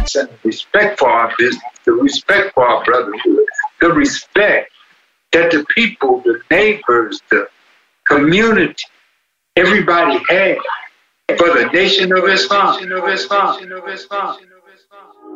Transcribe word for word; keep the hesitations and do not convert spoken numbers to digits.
and respect for our business, the respect for our brotherhood, the respect that the people, the neighbors, the community, everybody had for the Nation of Islam.